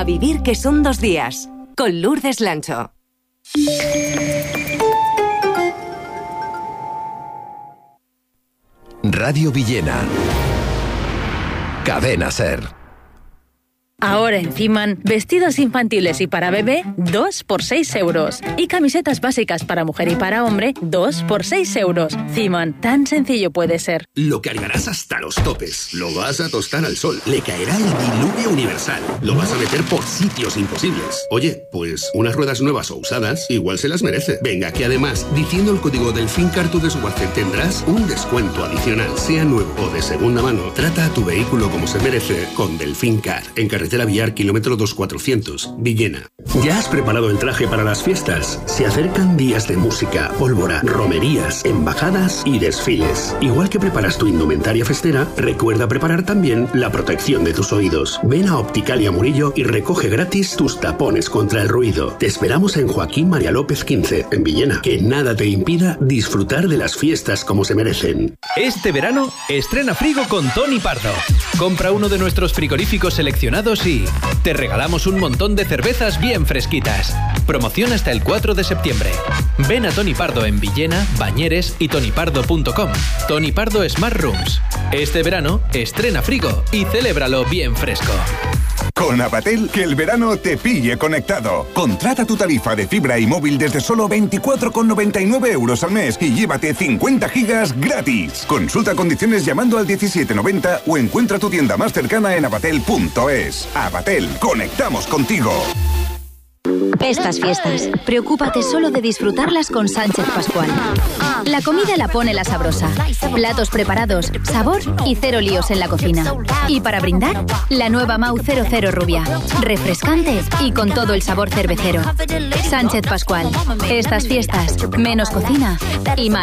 A vivir que son 2 días. Con Lourdes Lancho. Radio Villena. Cadena SER. Ahora en Ciman, vestidos infantiles y para bebé, 2 por 6 euros. Y camisetas básicas para mujer y para hombre, 2 por 6 euros. Ciman, tan sencillo puede ser. Lo cargarás hasta los topes. Lo vas a tostar al sol. Le caerá el diluvio universal. Lo vas a meter por sitios imposibles. Oye, pues unas ruedas nuevas o usadas, igual se las merece. Venga, que además, diciendo el código Delfincar tu desguace, tendrás un descuento adicional. Sea nuevo o de segunda mano, trata a tu vehículo como se merece con Delfincar. En carretera Villar, kilómetro 2400, Villena. ¿Ya has preparado el traje para las fiestas? Se acercan días de música, pólvora, romerías, embajadas y desfiles. Igual que preparas tu indumentaria festera, recuerda preparar también la protección de tus oídos. Ven a Opticalia Murillo y recoge gratis tus tapones contra el ruido. Te esperamos en Joaquín María López 15, en Villena. Que nada te impida disfrutar de las fiestas como se merecen. Este verano, estrena frigo con Tony Pardo. Compra uno de nuestros frigoríficos seleccionados y te regalamos un montón de cervezas bien fresquitas. Promoción hasta el 4 de septiembre. Ven a Tony Pardo en Villena, Bañeres y tonypardo.com. Tony Pardo Smart Rooms. Este verano, estrena frigo y celébralo bien fresco. Con Avatel, que el verano te pille conectado. Contrata tu tarifa de fibra y móvil desde solo 24,99 euros al mes y llévate 50 gigas gratis. Consulta condiciones llamando al 1790 o encuentra tu tienda más cercana en avatel.es. Avatel, conectamos contigo. Estas fiestas, preocúpate solo de disfrutarlas con Sánchez Pascual. La comida la pone la sabrosa. Platos preparados, sabor y cero líos en la cocina. Y para brindar, la nueva Mau 00 Rubia. Refrescante y con todo el sabor cervecero. Sánchez Pascual. Estas fiestas, menos cocina y más